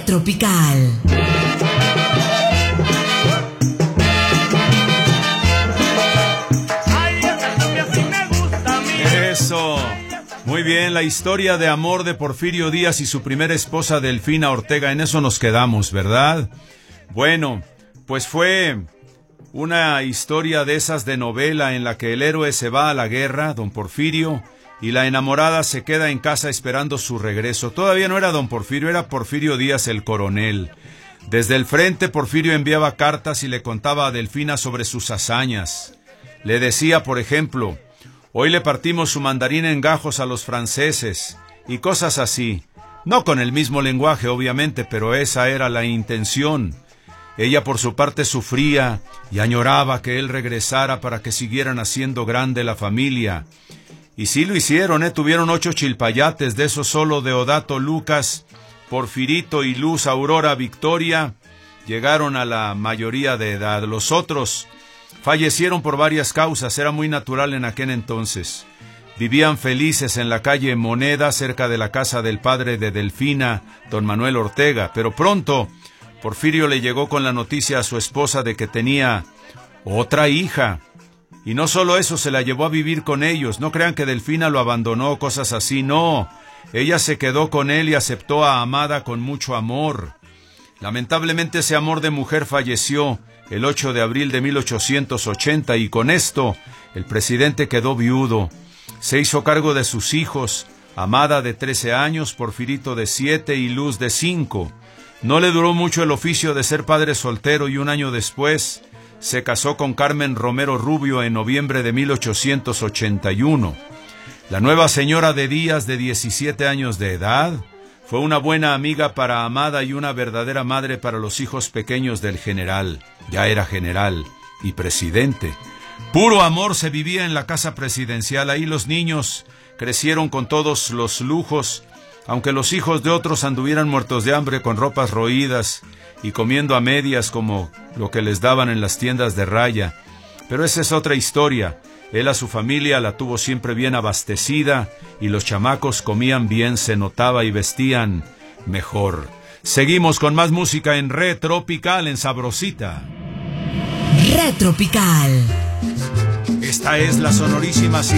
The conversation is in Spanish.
Tropical. Eso. Muy bien, la historia de amor de Porfirio Díaz y su primera esposa Delfina Ortega, en eso nos quedamos, ¿verdad? Bueno, pues fue una historia de esas de novela en la que el héroe se va a la guerra, don Porfirio, y la enamorada se queda en casa esperando su regreso. Todavía no era don Porfirio, era Porfirio Díaz el coronel. Desde el frente, Porfirio enviaba cartas y le contaba a Delfina sobre sus hazañas. Le decía, por ejemplo: hoy le partimos su mandarín en gajos a los franceses, y cosas así. No con el mismo lenguaje, obviamente, pero esa era la intención. Ella por su parte sufría y añoraba que él regresara para que siguieran haciendo grande la familia. Y sí lo hicieron, tuvieron 8 chilpayates, de esos solo Deodato, Lucas, Porfirito y Luz Aurora Victoria llegaron a la mayoría de edad. Los otros fallecieron por varias causas, era muy natural en aquel entonces. Vivían felices en la calle Moneda, cerca de la casa del padre de Delfina, don Manuel Ortega, pero pronto Porfirio le llegó con la noticia a su esposa de que tenía otra hija. Y no solo eso, se la llevó a vivir con ellos. No crean que Delfina lo abandonó, cosas así, no. Ella se quedó con él y aceptó a Amada con mucho amor. Lamentablemente ese amor de mujer falleció el 8 de abril de 1880 y con esto el presidente quedó viudo. Se hizo cargo de sus hijos, Amada de 13 años, Porfirito de 7 y Luz de 5. No le duró mucho el oficio de ser padre soltero y un año después se casó con Carmen Romero Rubio en noviembre de 1881. La nueva señora de Díaz, de 17 años de edad, fue una buena amiga para Amada y una verdadera madre para los hijos pequeños del general. Ya era general y presidente. Puro amor se vivía en la casa presidencial. Ahí los niños crecieron con todos los lujos, aunque los hijos de otros anduvieran muertos de hambre con ropas roídas y comiendo a medias como lo que les daban en las tiendas de raya. Pero esa es otra historia. Él a su familia la tuvo siempre bien abastecida y los chamacos comían bien, se notaba, y vestían mejor. Seguimos con más música en Retropical, en Sabrosita. Retropical. Esta es la sonorísima